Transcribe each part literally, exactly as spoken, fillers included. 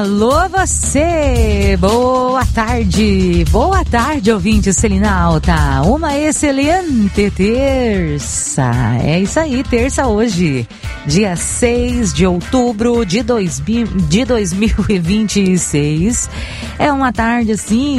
Alô você, boa tarde, boa tarde ouvinte Selinalta, uma excelente terça, é isso aí, terça hoje, dia seis de outubro de, dois mil, de dois mil e vinte e seis, é uma tarde assim,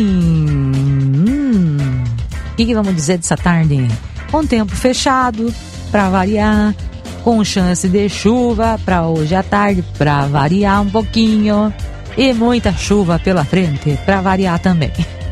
hum, o que, que vamos dizer dessa tarde? Com tempo fechado, para variar, com chance de chuva para hoje à tarde, para variar um pouquinho, e muita chuva pela frente, para variar também.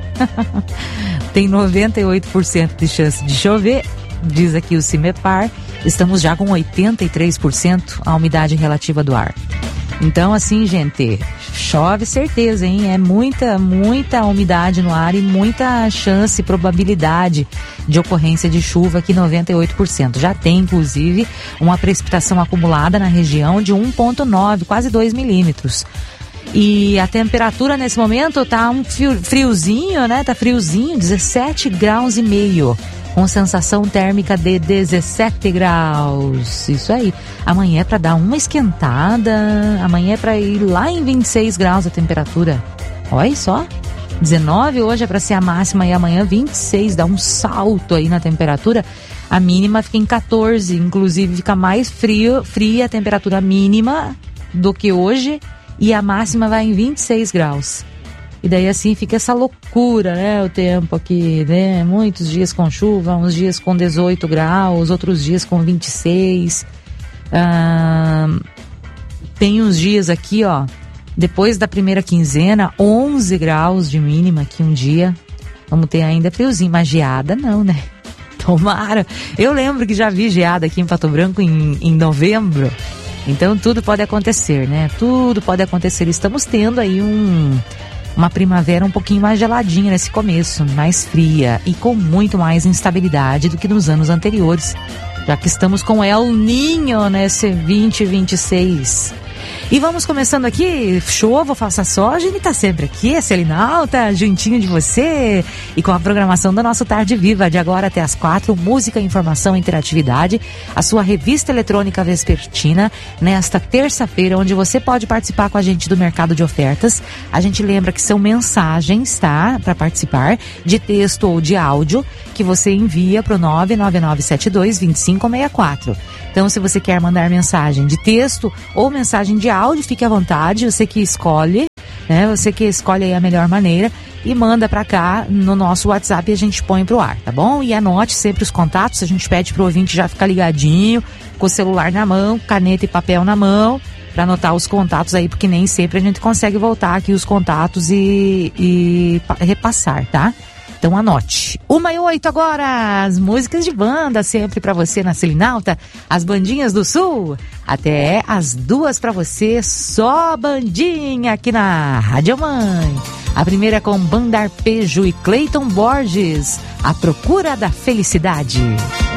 Tem noventa e oito por cento de chance de chover, diz aqui o CIMEPAR, estamos já com oitenta e três por cento a umidade relativa do ar. Então assim, gente, chove certeza, hein? É muita, muita umidade no ar e muita chance, probabilidade de ocorrência de chuva aqui, noventa e oito por cento. Já tem, inclusive, uma precipitação acumulada na região de um vírgula nove, quase dois milímetros. E a temperatura nesse momento tá um friozinho, né? Tá friozinho, dezessete graus e meio. Com sensação térmica de dezessete graus. Isso aí. Amanhã é para dar uma esquentada. Amanhã é para ir lá em vinte e seis graus a temperatura. Olha só. dezenove hoje é para ser a máxima e amanhã vinte e seis. Dá um salto aí na temperatura. A mínima fica em catorze. Inclusive fica mais frio, fria a temperatura mínima do que hoje. E a máxima vai em vinte e seis graus. E daí assim fica essa loucura, né, o tempo aqui, né, muitos dias com chuva, uns dias com dezoito graus, outros dias com vinte e seis, ah, tem uns dias aqui, ó, depois da primeira quinzena, onze graus de mínima aqui um dia, vamos ter ainda friozinho, mas geada não, né, tomara, eu lembro que já vi geada aqui em Pato Branco em, em novembro, então tudo pode acontecer, né, tudo pode acontecer, estamos tendo aí um... uma primavera um pouquinho mais geladinha nesse começo, mais fria e com muito mais instabilidade do que nos anos anteriores, já que estamos com El Niño nesse vinte e vinte e seis. E vamos começando aqui, chova, faça sol, a gente tá sempre aqui, a Selinalta, juntinho de você, e com a programação do nosso Tarde Viva, de agora até as quatro, música, informação e interatividade, a sua revista eletrônica vespertina, nesta terça-feira, onde você pode participar com a gente do mercado de ofertas. A gente lembra que são mensagens, tá? Para participar, de texto ou de áudio, que você envia pro nove nove nove sete dois, dois cinco seis quatro. Então, se você quer mandar mensagem de texto ou mensagem de áudio, fique à vontade, você que escolhe, né? Você que escolhe aí a melhor maneira e manda pra cá no nosso WhatsApp e a gente põe pro ar, tá bom? E anote sempre os contatos, a gente pede pro ouvinte já ficar ligadinho, com o celular na mão, caneta e papel na mão, pra anotar os contatos aí, porque nem sempre a gente consegue voltar aqui os contatos e, e repassar, tá? Então anote. Uma e oito agora, as músicas de banda sempre pra você na Selinalta, as bandinhas do Sul, até as duas pra você, só bandinha aqui na Rádio Mãe. A primeira com Banda Arpejo e Cleiton Borges, A Procura da Felicidade.